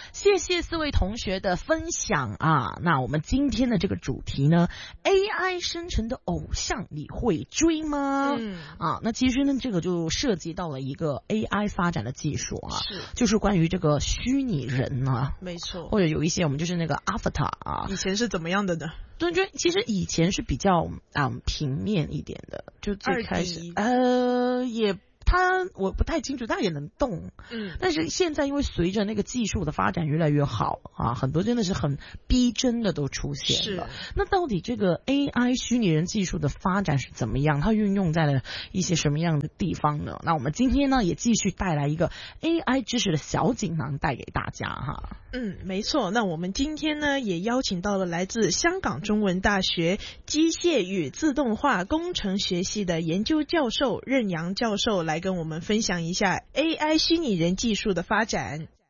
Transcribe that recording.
谢谢四位同学的分享啊。那我们今天的这个主题呢 ，AI 生成的偶像你会追吗？那其实呢，这个就涉及到了一个 AI 发展的技术啊，就是关于这个虚拟人啊， 没错， 或者有一些我们就是那个 avatar 啊， 以前是怎么样的呢？ 对，就其实以前是比较平面一点的，就最开始我不太清楚，它也能动，但是现在因为随着那个技术的发展越来越好啊，很多真的是很逼真的都出现了。那到底这个 AI 虚拟人技术的发展是怎么样？它运用在了一些什么样的地方呢？那我们今天呢也继续带来一个 AI 知识的小锦囊带给大家哈。 没错。那我们今天呢也邀请到了来自香港中文大学机械与自动化工程学系的研究教授任阳教授来跟我们分享一下 AI 虚拟人技术的发展。